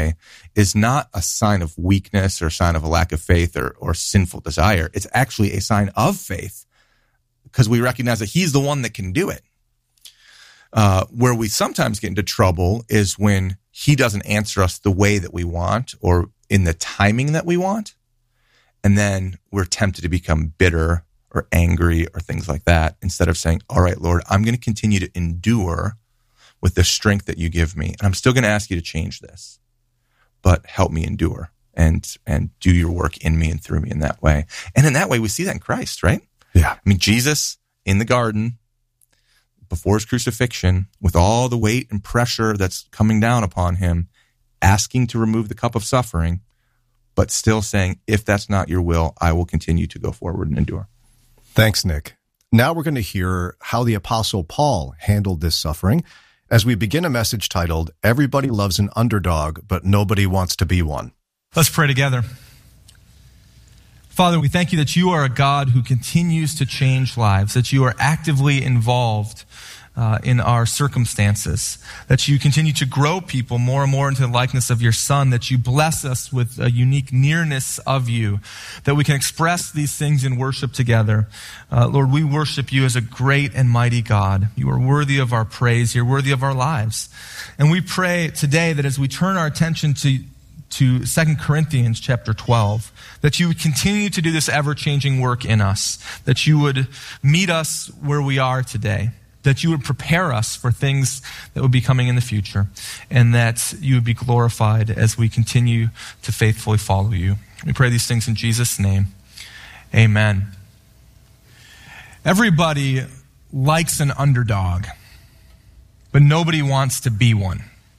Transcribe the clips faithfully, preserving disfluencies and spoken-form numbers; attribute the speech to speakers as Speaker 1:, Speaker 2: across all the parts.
Speaker 1: way is not a sign of weakness or a sign of a lack of faith or, or sinful desire. It's actually a sign of faith because we recognize that he's the one that can do it. Uh, where we sometimes get into trouble is when he doesn't answer us the way that we want or in the timing that we want. And then we're tempted to become bitter or angry or things like that instead of saying, all right, Lord, I'm going to continue to endure with the strength that you give me. And I'm still going to ask you to change this, but help me endure and, and do your work in me and through me in that way. And in that way, we see that in Christ, right?
Speaker 2: Yeah.
Speaker 1: I mean, Jesus in the garden before his crucifixion with all the weight and pressure that's coming down upon him, asking to remove the cup of suffering, but still saying, if that's not your will, I will continue to go forward and endure.
Speaker 2: Thanks, Nick. Now we're going to hear how the Apostle Paul handled this suffering as we begin a message titled, Everybody Loves an Underdog, but Nobody Wants to Be One.
Speaker 3: Let's pray together. Father, we thank you that you are a God who continues to change lives, that you are actively involved uh, in our circumstances, that you continue to grow people more and more into the likeness of your Son, that you bless us with a unique nearness of you, that we can express these things in worship together. Uh, Lord, we worship you as a great and mighty God. You are worthy of our praise. You're worthy of our lives. And we pray today that as we turn our attention to to Second Corinthians chapter twelve, that you would continue to do this ever-changing work in us, that you would meet us where we are today, that you would prepare us for things that would be coming in the future, and that you would be glorified as we continue to faithfully follow you. We pray these things in Jesus' name. Amen. Everybody likes an underdog, but nobody wants to be one.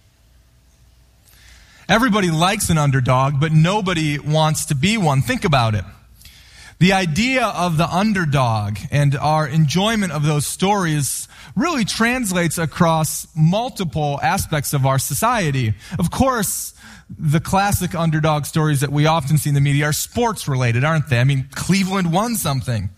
Speaker 3: Everybody likes an underdog, but nobody wants to be one. Think about it. The idea of the underdog and our enjoyment of those stories really translates across multiple aspects of our society. Of course, the classic underdog stories that we often see in the media are sports related, aren't they? I mean, Cleveland won something.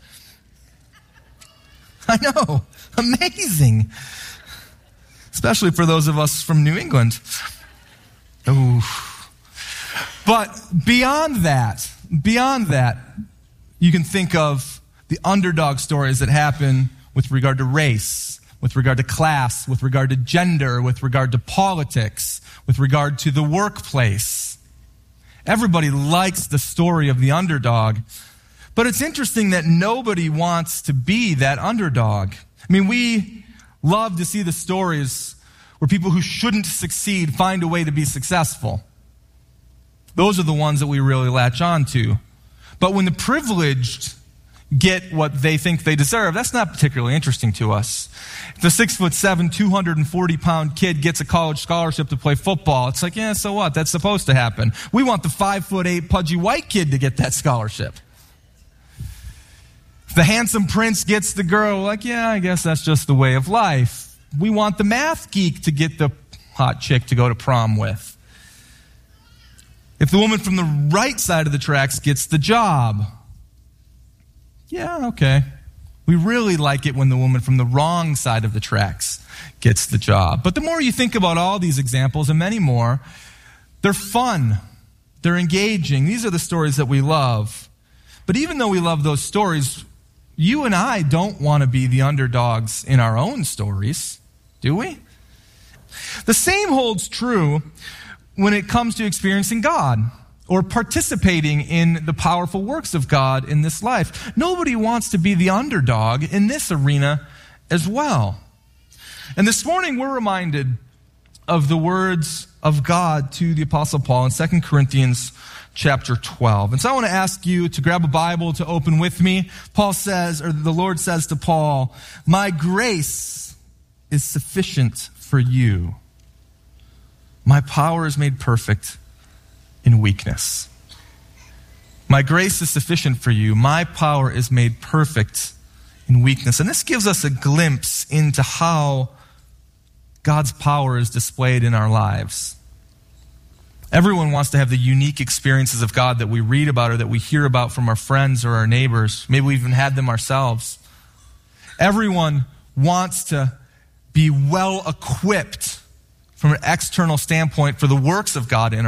Speaker 3: I know. Amazing. Especially for those of us from New England. Ooh. But beyond that, beyond that, you can think of the underdog stories that happen with regard to race, with regard to class, with regard to gender, with regard to politics, with regard to the workplace. Everybody likes the story of the underdog. But it's interesting that nobody wants to be that underdog. I mean, we love to see the stories where people who shouldn't succeed find a way to be successful. Those are the ones that we really latch on to. But when the privileged get what they think they deserve, that's not particularly interesting to us. If a six foot seven, two hundred forty pound kid gets a college scholarship to play football, it's like, yeah, so what? That's supposed to happen. We want the five foot eight pudgy white kid to get that scholarship. If the handsome prince gets the girl, like, yeah, I guess that's just the way of life. We want the math geek to get the hot chick to go to prom with. If the woman from the right side of the tracks gets the job, yeah, okay. We really like it when the woman from the wrong side of the tracks gets the job. But the more you think about all these examples and many more, they're fun. They're engaging. These are the stories that we love. But even though we love those stories, you and I don't want to be the underdogs in our own stories, do we? The same holds true when it comes to experiencing God or participating in the powerful works of God in this life. Nobody wants to be the underdog in this arena as well. And this morning we're reminded of the words of God to the Apostle Paul in Second Corinthians chapter twelve. And so I want to ask you to grab a Bible to open with me. Paul says, or the Lord says to Paul, my grace is sufficient for you. My power is made perfect in weakness. My grace is sufficient for you. My power is made perfect in weakness. And this gives us a glimpse into how God's power is displayed in our lives. Everyone wants to have the unique experiences of God that we read about or that we hear about from our friends or our neighbors. Maybe we even had them ourselves. Everyone wants to be well equipped from an external standpoint for the works of God in